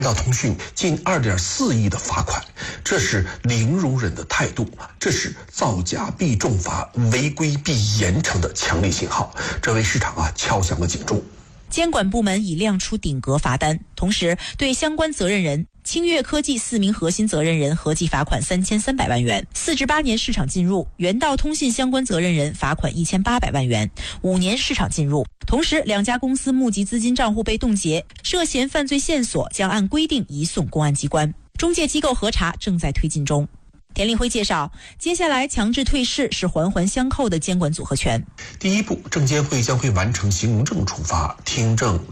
到通讯近2.4亿的罚款，这是零容忍的态度，这是造假必重罚、违规必严惩的强烈信号，这为市场敲响了警钟。 监管部门已亮出顶格罚单，同时对相关责任人清越科技4名核心责任人合计罚款3300万元，4至8年市场禁入；原道通信相关责任人罚款1800万元，5年市场禁入。同时，2家公司募集资金账户被冻结，涉嫌犯罪线索将按规定移送公安机关。中介机构核查正在推进中。田立辉介绍，接下来强制退市是环环相扣的监管组合拳。 第一步，证监会将会完成行政处罚、听证、